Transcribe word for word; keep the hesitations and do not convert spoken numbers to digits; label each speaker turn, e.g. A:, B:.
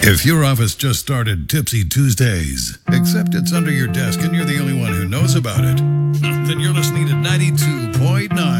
A: If your office just started Tipsy Tuesdays, except it's under your desk and you're the only one who knows about it, then you're listening to ninety-two point nine.